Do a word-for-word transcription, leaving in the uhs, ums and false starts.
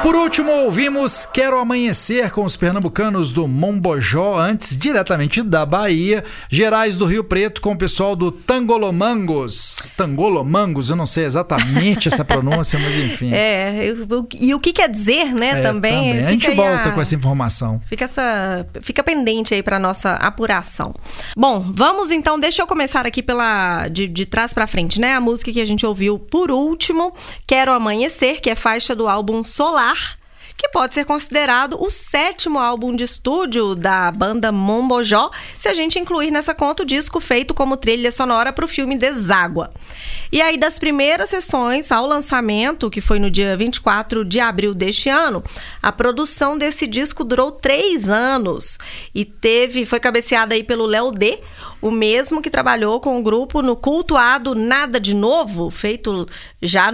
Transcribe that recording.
Por último, ouvimos Quero Amanhecer com os pernambucanos do Mombojó, antes diretamente da Bahia, Gerais do Rio Preto com o pessoal do Tangolomangos. Tangolomangos, eu não sei exatamente essa pronúncia, mas enfim. É, e o que quer dizer, né, é, também. também. A gente volta a... com essa informação. Fica, essa, fica pendente aí para nossa apuração. Bom, vamos então, deixa eu começar aqui pela de, de trás para frente, né? A música que a gente ouviu por último, Quero Amanhecer, que é faixa do álbum Solar, que pode ser considerado o sétimo álbum de estúdio da banda Mombojó, se a gente incluir nessa conta o disco feito como trilha sonora para o filme Deságua. E aí, das primeiras sessões ao lançamento, que foi no dia vinte e quatro de abril deste ano, a produção desse disco durou três anos e teve, foi cabeceada aí pelo Léo D, o mesmo que trabalhou com o grupo no cultuado Nada de Novo, feito já